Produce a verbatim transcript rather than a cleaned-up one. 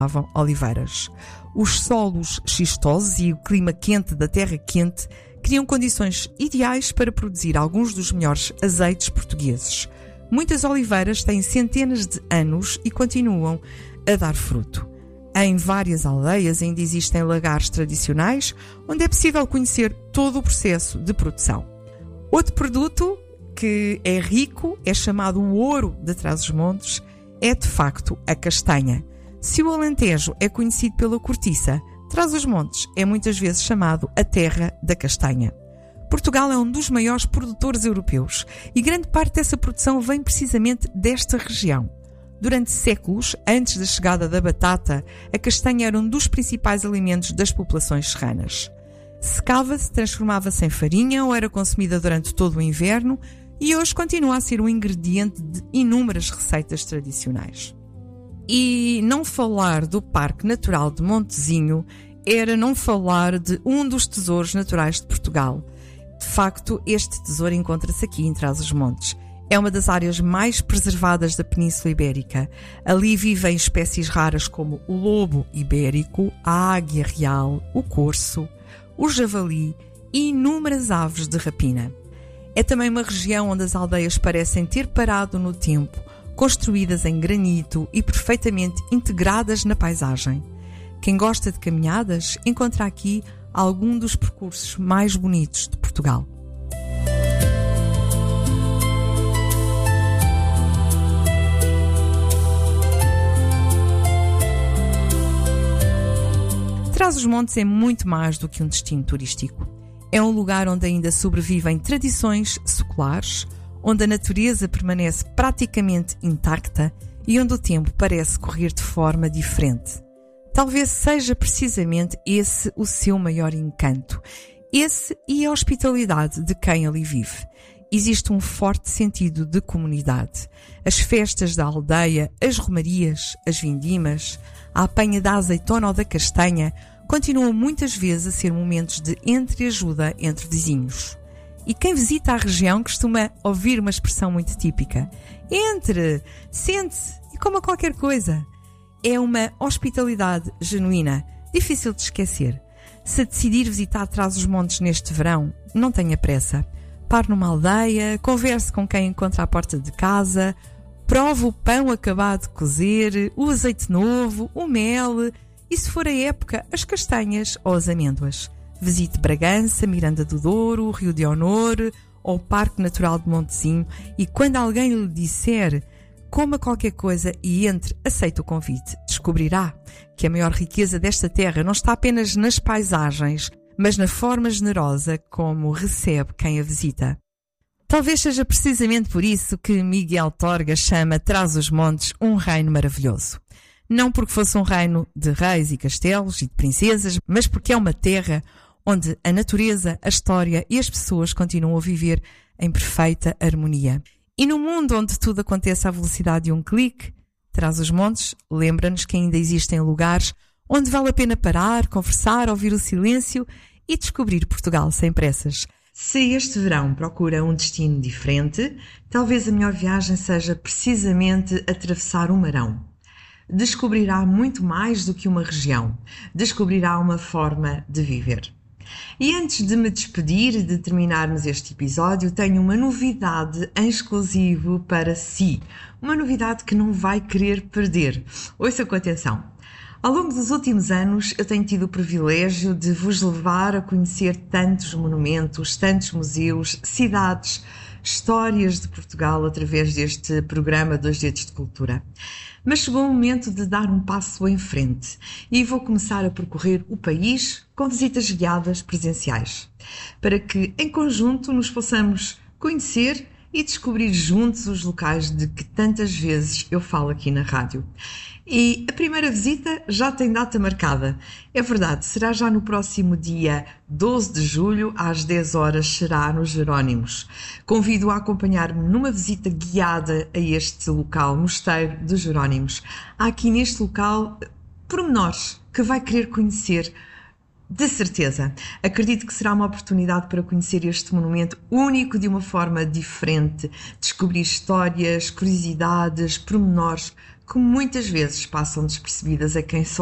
oliveiras. Os solos xistosos e o clima quente da terra quente criam condições ideais para produzir alguns dos melhores azeites portugueses. Muitas oliveiras têm centenas de anos e continuam a dar fruto. Em várias aldeias ainda existem lagares tradicionais onde é possível conhecer todo o processo de produção. Outro produto que é rico, é chamado o ouro de Trás-os-Montes, é de facto a castanha. Se o Alentejo é conhecido pela cortiça, Trás-os-Montes é muitas vezes chamado a terra da castanha. Portugal é um dos maiores produtores europeus e grande parte dessa produção vem precisamente desta região. Durante séculos, antes da chegada da batata, a castanha era um dos principais alimentos das populações serranas. Secava-se, transformava-se em farinha ou era consumida durante todo o inverno e hoje continua a ser um ingrediente de inúmeras receitas tradicionais. E não falar do Parque Natural de Montezinho era não falar de um dos tesouros naturais de Portugal. De facto, este tesouro encontra-se aqui em Trás-os-Montes. É uma das áreas mais preservadas da Península Ibérica. Ali vivem espécies raras como o lobo ibérico, a águia real, o corso, o javali e inúmeras aves de rapina. É também uma região onde as aldeias parecem ter parado no tempo, construídas em granito e perfeitamente integradas na paisagem. Quem gosta de caminhadas encontra aqui algum dos percursos mais bonitos de Portugal. Trás-os-Montes é muito mais do que um destino turístico. É um lugar onde ainda sobrevivem tradições seculares, onde a natureza permanece praticamente intacta e onde o tempo parece correr de forma diferente. Talvez seja precisamente esse o seu maior encanto. Esse e a hospitalidade de quem ali vive. Existe um forte sentido de comunidade. As festas da aldeia, as romarias, as vindimas, a apanha da azeitona ou da castanha continuam muitas vezes a ser momentos de entreajuda entre vizinhos. E quem visita a região costuma ouvir uma expressão muito típica. Entre, sente-se e coma qualquer coisa. É uma hospitalidade genuína, difícil de esquecer. Se decidir visitar Trás-os-Montes neste verão, não tenha pressa. Pare numa aldeia, converse com quem encontra à porta de casa, prove o pão acabado de cozer, o azeite novo, o mel e, se for a época, as castanhas ou as amêndoas. Visite Bragança, Miranda do Douro, Rio de Honor ou o Parque Natural de Montezinho e quando alguém lhe disser coma qualquer coisa e entre, aceite o convite. Descobrirá que a maior riqueza desta terra não está apenas nas paisagens, mas na forma generosa como recebe quem a visita. Talvez seja precisamente por isso que Miguel Torga chama Trás-os-Montes um reino maravilhoso. Não porque fosse um reino de reis e castelos e de princesas, mas porque é uma terra onde a natureza, a história e as pessoas continuam a viver em perfeita harmonia. E no mundo onde tudo acontece à velocidade de um clique, Trás-os-Montes lembra-nos que ainda existem lugares onde vale a pena parar, conversar, ouvir o silêncio e descobrir Portugal sem pressas. Se este verão procura um destino diferente, talvez a melhor viagem seja precisamente atravessar o Marão. Descobrirá muito mais do que uma região. Descobrirá uma forma de viver. E antes de me despedir e de terminarmos este episódio, tenho uma novidade em exclusivo para si. Uma novidade que não vai querer perder. Ouça com atenção. Ao longo dos últimos anos, eu tenho tido o privilégio de vos levar a conhecer tantos monumentos, tantos museus, cidades, histórias de Portugal através deste programa Dois Dedos de Cultura. Mas chegou o momento de dar um passo em frente e vou começar a percorrer o país com visitas guiadas presenciais, para que em conjunto nos possamos conhecer e descobrir juntos os locais de que tantas vezes eu falo aqui na rádio. E a primeira visita já tem data marcada. É verdade, será já no próximo dia doze de julho, às dez horas, será nos Jerónimos. Convido a acompanhar-me numa visita guiada a este local, Mosteiro dos Jerónimos. Há aqui neste local pormenores que vai querer conhecer. De certeza. Acredito que será uma oportunidade para conhecer este monumento único de uma forma diferente, descobrir histórias, curiosidades, pormenores, que muitas vezes passam despercebidas a quem só